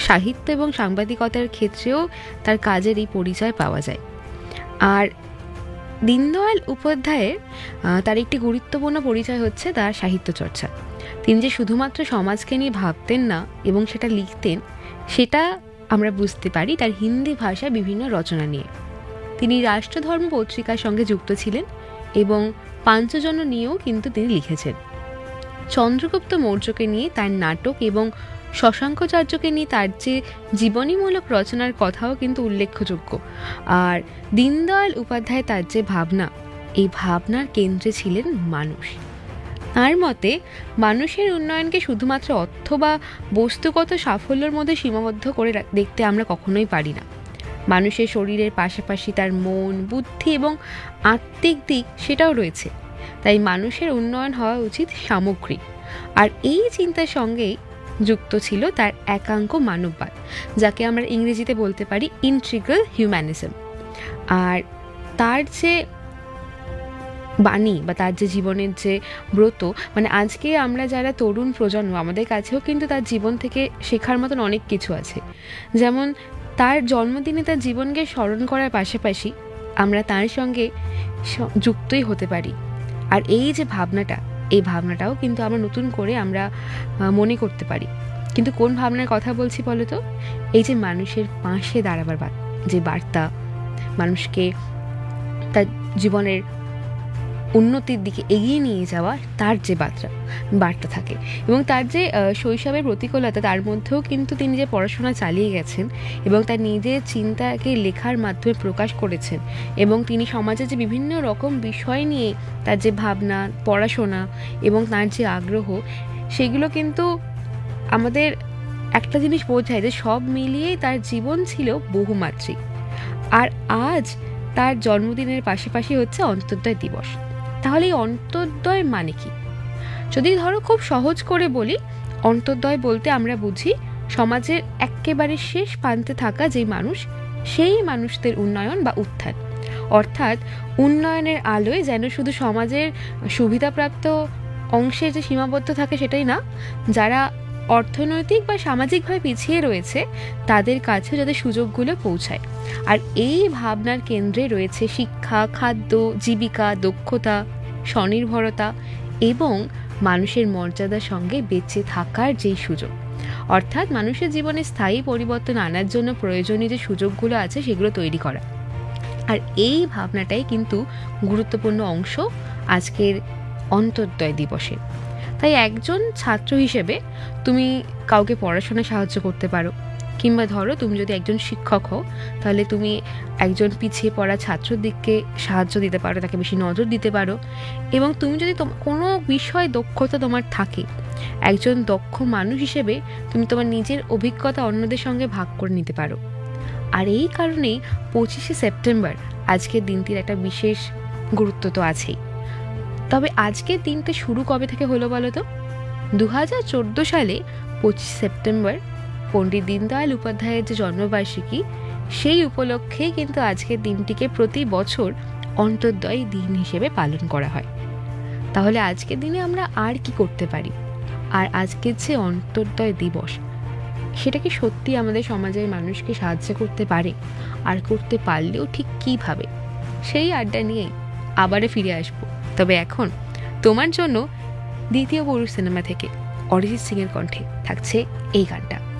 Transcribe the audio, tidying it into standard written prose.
সাহিত্য এবং সাংবাদিকতার ক্ষেত্রেও তার কাজের এই পরিচয় পাওয়া যায়। আর দীনদয়াল উপাধ্যায়ের তার একটি গুরুত্বপূর্ণ পরিচয় হচ্ছে তার সাহিত্য চর্চা। তিনি যে শুধুমাত্র সমাজকে নিয়ে ভাবতেন না এবং সেটা লিখতেন, সেটা আমরা বুঝতে পারি তার হিন্দি ভাষায় বিভিন্ন রচনা নিয়ে। তিনি রাষ্ট্রধর্ম পত্রিকার সঙ্গে যুক্ত ছিলেন এবং পাঞ্চজন্য নিয়েও কিন্তু তিনি লিখেছেন। চন্দ্রগুপ্ত মৌর্যকে নিয়ে তার নাটক এবং শশাঙ্কাচার্যকে নিয়ে তার যে জীবনীমূলক রচনার কথাও কিন্তু উল্লেখযোগ্য। আর দীনদয়াল উপাধ্যায় তার যে ভাবনা, এই ভাবনার কেন্দ্রে ছিলেন মানুষ। তার মতে মানুষের উন্নয়নকে শুধুমাত্র অর্থ বা বস্তুগত সাফল্যের মধ্যে সীমাবদ্ধ করে দেখতে আমরা কখনোই পারি না। মানুষের শরীরের পাশাপাশি তার মন, বুদ্ধি এবং আত্মিক দিক সেটাও রয়েছে। তাই মানুষের উন্নয়ন হওয়া উচিত সামগ্রিক। আর এই চিন্তার সঙ্গেই যুক্ত ছিল তার একাঙ্ক মানববাদ, যাকে আমরা ইংরেজিতে বলতে পারি ইন্টিগ্রাল হিউম্যানিজম। আর তার যে বাণী বা তার যে জীবনের যে ব্রত, মানে আজকে আমরা যারা তরুণ প্রজন্ম, আমাদের কাছেও কিন্তু তার জীবন থেকে শেখার মতন অনেক কিছু আছে। যেমন তার জন্মদিনে তার জীবনকে স্মরণ করার পাশাপাশি আমরা তার সঙ্গে যুক্তই হতে পারি। আর এই যে ভাবনাটা, এই ভাবনাটাও কিন্তু আমরা নতুন করে আমরা মনে করতে পারি। কিন্তু কোন ভাবনার কথা বলছি বলো তো? এই যে মানুষের পাশে দাঁড়াবার যে বার্তা, মানুষকে তার জীবনের উন্নতির দিকে এগিয়ে নিয়ে যাওয়া, তার যে বার্তা থাকে, এবং তার যে শৈশবের প্রতিকূলতা, তার মধ্যেও কিন্তু তিনি যে পড়াশোনা চালিয়ে গেছেন এবং তার নিজের চিন্তাকে লেখার মাধ্যমে প্রকাশ করেছেন, এবং তিনি সমাজে যে বিভিন্ন রকম বিষয় নিয়ে তার যে ভাবনা, পড়াশোনা এবং তার যে আগ্রহ, সেগুলো কিন্তু আমাদের একটা জিনিস বোঝায় যে সব মিলিয়েই তার জীবন ছিল বহুমাত্রিক। আর আজ তার জন্মদিনের পাশাপাশি হচ্ছে অন্তোদয় দিবস। তাহলে এই অন্তোদয় মানে কি? যদি ধরো খুব সহজ করে বলি, অন্তোদয় বলতে আমরা বুঝি সমাজের একেবারে শেষ প্রান্তে থাকা যে মানুষ, সেই মানুষদের উন্নয়ন বা উত্থান। অর্থাৎ উন্নয়নের আলোয় যেন শুধু সমাজের সুবিধাপ্রাপ্ত অংশের যে সীমাবদ্ধ থাকে সেটাই না, যারা অর্থনৈতিক বা সামাজিকভাবে পিছিয়ে রয়েছে তাদের কাছে যাতে সুযোগগুলো পৌঁছায়। আর এই ভাবনার কেন্দ্রে রয়েছে শিক্ষা, খাদ্য, জীবিকা, দক্ষতা, স্বনির্ভরতা এবং মানুষের মর্যাদার সঙ্গে বেঁচে থাকার যেই সুযোগ। অর্থাৎ মানুষের জীবনে স্থায়ী পরিবর্তন আনার জন্য প্রয়োজনীয় যে সুযোগগুলো আছে সেগুলো তৈরি করা। আর এই ভাবনাটাই কিন্তু গুরুত্বপূর্ণ অংশ আজকের অন্তোদয় দিবসে। তাই একজন ছাত্র হিসেবে তুমি কাউকে পড়াশোনায় সাহায্য করতে পারো, কিংবা ধরো তুমি যদি একজন শিক্ষক হও, তাহলে তুমি একজন পিছিয়ে পড়া ছাত্রর দিককে সাহায্য দিতে পারো, তাকে বেশি নজর দিতে পারো। এবং তুমি যদি কোনো বিষয়ে দক্ষতা তোমার থাকে, একজন দক্ষ মানুষ হিসেবে তুমি তোমার নিজের অভিজ্ঞতা অন্যদের সঙ্গে ভাগ করে নিতে পারো। আর এই কারণেই 25শে সেপ্টেম্বর আজকের দিনটির একটা বিশেষ গুরুত্ব তো আছেই। তবে আজকের দিনটা শুরু কবে থেকে হলো বলো তো? 2014 সালে 25 সেপ্টেম্বর পণ্ডিত দীনদয়াল উপাধ্যায়ের যে জন্মবার্ষিকী, সেই উপলক্ষেই কিন্তু আজকের দিনটিকে প্রতি বছর অন্তোদয় দিন হিসেবে পালন করা হয়। তাহলে আজকের দিনে আমরা আর কি করতে পারি? আর আজকের যে অন্তোদয় দিবস, সেটা কি সত্যি আমাদের সমাজের মানুষকে সাহায্য করতে পারে? আর করতে পারলেও ঠিক কীভাবে? সেই আড্ডা নিয়েই আবারও ফিরে আসবো। তবে এখন তোমার জন্য দ্বিতীয় পুরুষ সিনেমা থেকে অরিজিৎ সিং এর কণ্ঠে থাকছে এই গানটা।